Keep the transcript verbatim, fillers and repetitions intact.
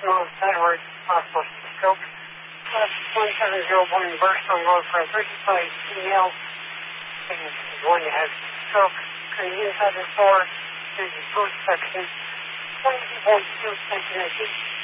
on thyroid hospital scope. Plus one seven zero one burst on road for a thirty-five C L. And is going to have stroke. Can you inside the door? There's a food section. twenty point two centimeters.